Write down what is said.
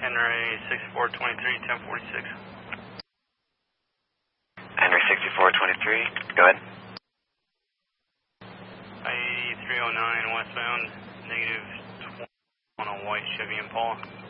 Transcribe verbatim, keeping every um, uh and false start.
Henry sixty-four twenty-three, ten forty-six. Henry sixty-four twenty-three, go ahead. I eighty-three oh nine westbound, negative twenty on a white Chevy Impala.